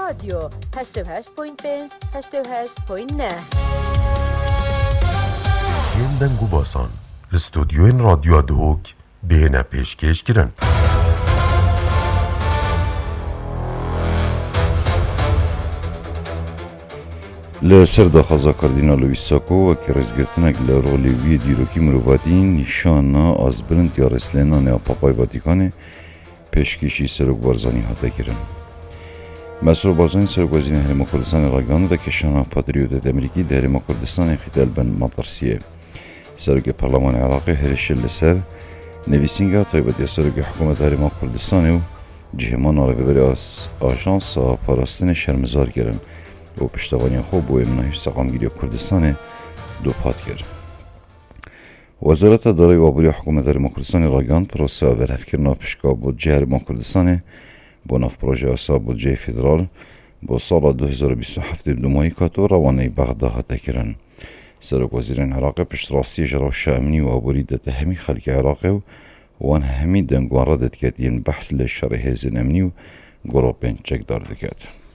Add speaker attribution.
Speaker 1: رادیو 88.5 88.9
Speaker 2: این دنگو باسان الاستوديوين راديو دهوك دهنا پیشکش کرن.
Speaker 3: لسر داخل کاردینال ویساکو و که رزگرتنک لرولیوی دیروکی مروفاتین نشانا از برند یا رسلنا نیا پاپای واتیکانه پیشکشی سرک بارزانی هاته کرن. مسئول بارزانی سرک وزین هرما کردستان راگانه دا کشانا پادریوت امریکی ده هرما کردستان خیدل بن مطرسیه. سرک پارلمان عراقی هرشل لسر نویسینگا تایباتی سرک حکومت هرما کردستانه و جهمان آرفه بری از آژانس پاراستن شرمزار گرن و پشتوانی خوب و امنای سقامگیری کردستان دو پات کرد. وزارت دارای وابلی حکومت هرما کردستان راگان پروسه ورهفکرنا پشکا بودجه هرما کردستان با ناف پروژه آسا بودجه فدرال با سال 2027 دومایی کاتو روانه بغداد هاته کرن. سرک وزیران عراق پشت راستی جراو شامنی و آبوری داده همی خلق عراق و وان همی دنگوان را داد کد ین بحث لشاره هزین امنی و گروپین چک دار دکد.